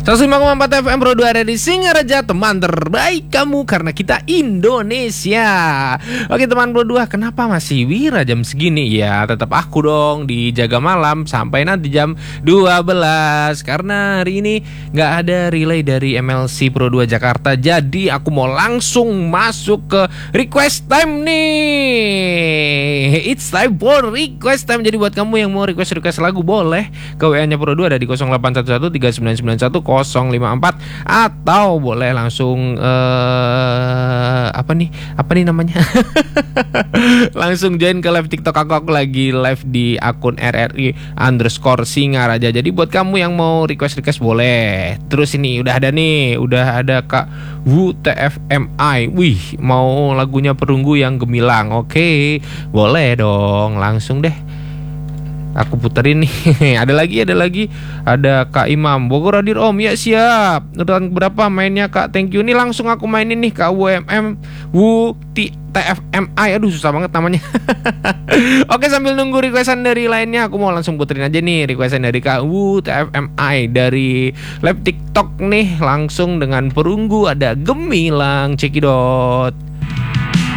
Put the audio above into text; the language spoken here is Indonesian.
105,4 FM Pro 2 ada di Singaraja, teman terbaik kamu karena kita Indonesia. Oke teman Pro 2, kenapa masih Wira jam segini? Ya tetap aku dong dijaga malam sampai nanti jam 12. Karena hari ini gak ada relay dari MLC Pro 2 Jakarta. Jadi aku mau langsung masuk ke request time nih. It's time for request time. Jadi buat kamu yang mau request lagu boleh ke WA-nya Pro 2 ada di 0811 3991 054 atau boleh langsung apa nih namanya langsung join ke live TikTok aku lagi live di akun RRI_Singaraja. Jadi buat kamu yang mau request boleh. Terus ini udah ada Kak Wu TFMI. Wih, mau lagunya Perunggu yang Gemilang. Oke, boleh dong, langsung deh aku puterin nih. Ada lagi. Ada Kak Imam Bogor hadir Om. Ya siap. Urutan berapa mainnya Kak? Thank you. Nih langsung aku mainin nih Kak Wu TFMI. Aduh susah banget namanya. Oke, sambil nunggu requestan dari lainnya, aku mau langsung puterin aja nih requestan dari Kak Wu TFMI dari live TikTok nih, langsung dengan Perunggu ada Gemilang. Cekidot.